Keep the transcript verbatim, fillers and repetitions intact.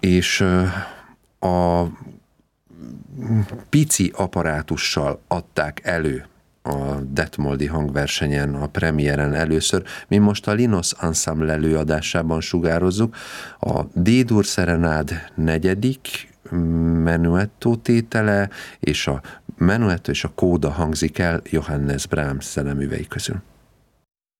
és a pici apparátussal adták elő a Detmoldi hangversenyen, a premiéren először. Mi most a Linos Ensemble előadásában sugározzuk. A D-dur szerenád negyedik menuetto tétele, és a menuetto és a kóda hangzik el Johannes Brahms zeneművei közül.